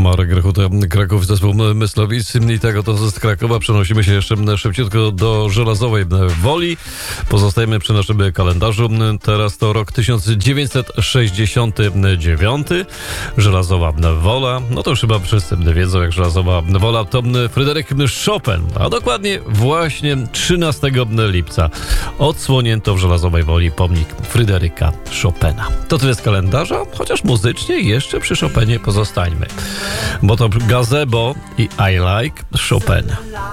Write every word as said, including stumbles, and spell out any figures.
Marek Grechuta, Kraków, zespół Myslowic. I tego to z Krakowa przenosimy się jeszcze szybciutko do Żelazowej Woli. Pozostajemy przy naszym kalendarzu. Teraz to rok tysiąc dziewięćset sześćdziesiąty dziewiąty. Żelazowa Wola. No to już chyba wszyscy wiedzą, jak Żelazowa Wola to Fryderyk Chopin. A dokładnie właśnie trzynastego lipca odsłonięto w Żelazowej Woli pomnik Fryderyka Chopina. To tyle z kalendarza, chociaż muzycznie jeszcze przy Chopinie pozostańmy. Bo to Gazebo i I Like Chopin.